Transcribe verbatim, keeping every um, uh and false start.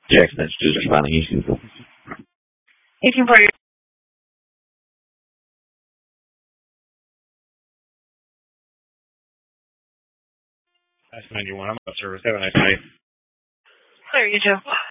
Jackson, that's just responding as usual. eighteen forty. That's ninety-one. I'm on service. Have a nice night. There you go.